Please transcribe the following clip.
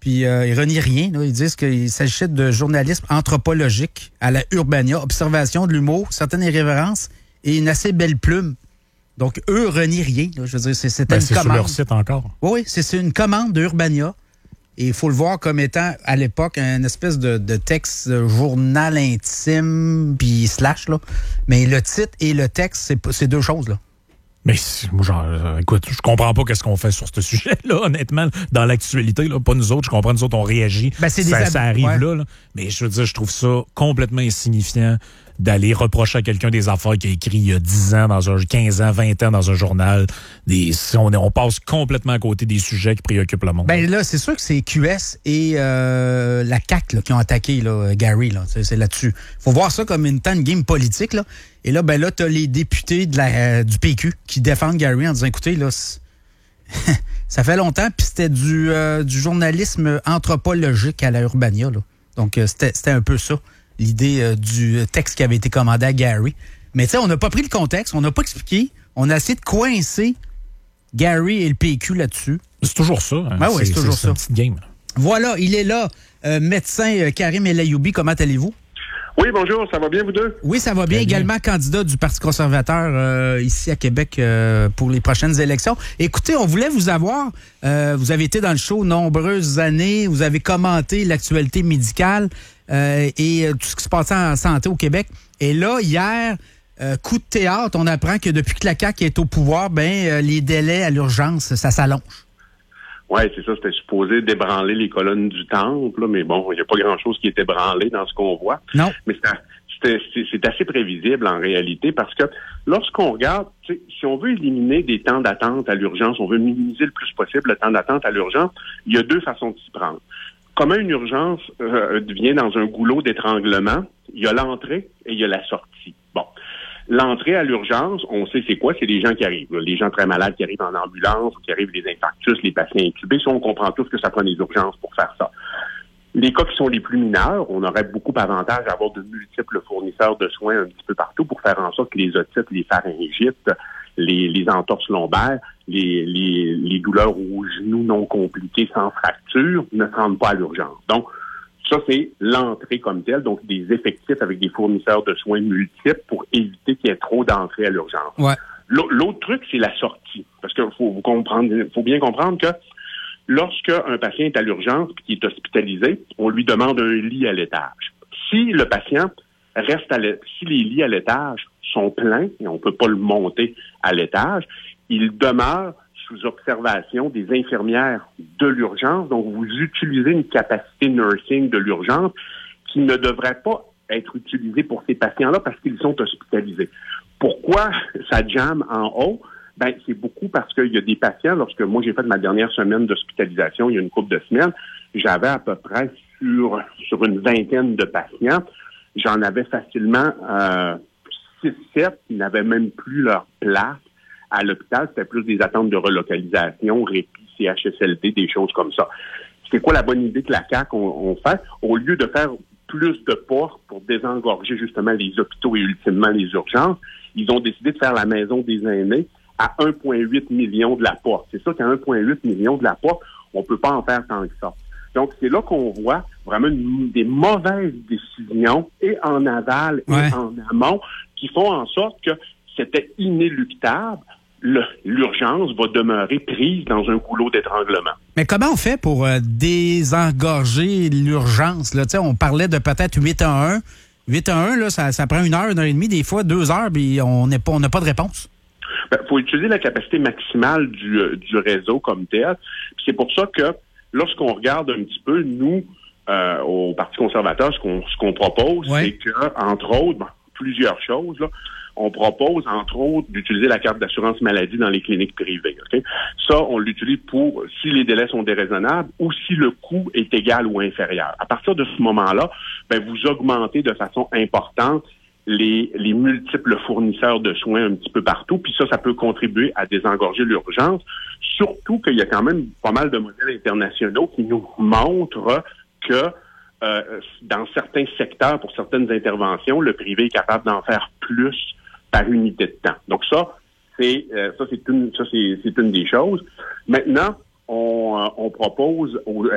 Puis ils renient rien. Là. Ils disent qu'il s'agissait de journalisme anthropologique à la Urbania, observation de l'humour, certaines irrévérences et une assez belle plume. Donc, eux renient rien. Là. Je veux dire, c'était une commande. C'est sur leur site encore. Oui, c'est une commande de Urbania. Et il faut le voir comme étant, à l'époque, une espèce de texte journal intime, puis slash, là. Mais le titre et le texte, c'est deux choses, là. Mais moi, écoute, je comprends pas qu'est-ce qu'on fait sur ce sujet-là, honnêtement, dans l'actualité. Là, pas nous autres, je comprends, nous autres, on réagit, ça arrive là. Mais je veux dire, je trouve ça complètement insignifiant d'aller reprocher à quelqu'un des affaires qu'il a écrit il y a 10 ans, 15 ans, 20 ans dans un journal. On passe complètement à côté des sujets qui préoccupent le monde. Ben là, c'est sûr que c'est QS et la CAQ là, qui ont attaqué là, Gary. Là, c'est là-dessus. Faut voir ça comme une game politique. Là. Et là, ben là, t'as les députés du PQ qui défendent Gary en disant, écoutez, là, ça fait longtemps, puis c'était du journalisme anthropologique à la Urbania. Là. Donc, c'était un peu ça. L'idée du texte qui avait été commandé à Gary. Mais tu sais, on n'a pas pris le contexte, on n'a pas expliqué, on a essayé de coincer Gary et le PQ là-dessus. C'est toujours ça. Hein? Ben oui, c'est toujours ça. Une petite game. Voilà, il est là, médecin Karim El Ayoumi, comment allez-vous? Oui, bonjour, ça va bien vous deux? Oui, ça va bien. Également candidat du Parti conservateur ici à Québec pour les prochaines élections. Écoutez, on voulait vous avoir. Vous avez été dans le show nombreuses années. Vous avez commenté l'actualité médicale et tout ce qui se passait en santé au Québec. Et là, hier, coup de théâtre, on apprend que depuis que la CAQ est au pouvoir, les délais à l'urgence, ça s'allonge. Oui, c'est ça, c'était supposé débranler les colonnes du temple, là, mais bon, il n'y a pas grand-chose qui est ébranlé dans ce qu'on voit. Non. Mais c'est assez prévisible en réalité parce que lorsqu'on regarde, si on veut éliminer des temps d'attente à l'urgence, on veut minimiser le plus possible le temps d'attente à l'urgence, il y a deux façons de s'y prendre. Comment une urgence devient dans un goulot d'étranglement, il y a l'entrée et il y a la sortie. Bon. L'entrée à l'urgence, on sait c'est quoi, c'est les gens qui arrivent. Là. Les gens très malades qui arrivent en ambulance, qui arrivent les infarctus, les patients intubés. Ça, on comprend tous que ça prend des urgences pour faire ça. Les cas qui sont les plus mineurs, on aurait beaucoup d'avantages à avoir de multiples fournisseurs de soins un petit peu partout pour faire en sorte que les otites, les pharyngites, les entorses lombaires, les douleurs aux genoux non compliquées sans fracture ne se rendent pas à l'urgence. Donc, ça, c'est l'entrée comme telle, donc des effectifs avec des fournisseurs de soins multiples pour éviter qu'il y ait trop d'entrées à l'urgence. Ouais. L'autre truc, c'est la sortie. Parce qu'il faut bien comprendre que lorsque un patient est à l'urgence et qu'il est hospitalisé, on lui demande un lit à l'étage. Si le patient si les lits à l'étage sont pleins et on ne peut pas le monter à l'étage, il demeure sous observation des infirmières de l'urgence. Donc, vous utilisez une capacité nursing de l'urgence qui ne devrait pas être utilisée pour ces patients-là parce qu'ils sont hospitalisés. Pourquoi ça jamme en haut? C'est beaucoup parce qu'il y a des patients, lorsque moi j'ai fait ma dernière semaine d'hospitalisation, il y a une couple de semaines, j'avais à peu près sur une vingtaine de patients, j'en avais facilement 6-7 qui n'avaient même plus leur place à l'hôpital. C'était plus des attentes de relocalisation, répit, CHSLD, des choses comme ça. C'est quoi la bonne idée que la CAQ on fait? Au lieu de faire plus de portes pour désengorger justement les hôpitaux et ultimement les urgences, ils ont décidé de faire la maison des aînés à 1,8 million de la porte. C'est ça qu'à 1,8 million de la porte, on peut pas en faire tant que ça. Donc, c'est là qu'on voit vraiment des mauvaises décisions, et en aval et en amont, qui font en sorte que c'était inéluctable. L'urgence va demeurer prise dans un goulot d'étranglement. Mais comment on fait pour désengorger l'urgence? Là? On parlait de peut-être 8 à 1. 8 à 1, là, ça prend 1 heure et demie, des fois 2 heures, puis on n'a pas de réponse. Faut utiliser la capacité maximale du réseau comme tel. Puis c'est pour ça que lorsqu'on regarde un petit peu, nous, au Parti conservateur, ce qu'on propose, c'est que, entre autres, plusieurs choses, là, on propose, entre autres, d'utiliser la carte d'assurance maladie dans les cliniques privées. Okay? Ça, on l'utilise pour si les délais sont déraisonnables ou si le coût est égal ou inférieur. À partir de ce moment-là, vous augmentez de façon importante les multiples fournisseurs de soins un petit peu partout, puis ça peut contribuer à désengorger l'urgence, surtout qu'il y a quand même pas mal de modèles internationaux qui nous montrent que dans certains secteurs, pour certaines interventions, le privé est capable d'en faire plus par unité de temps. Donc ça, c'est une des choses. Maintenant, on propose